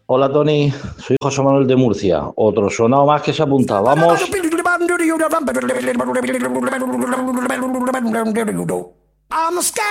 Hola Tony, soy José Manuel de Murcia. Otro sonado más que se apunta. Vamos. I'm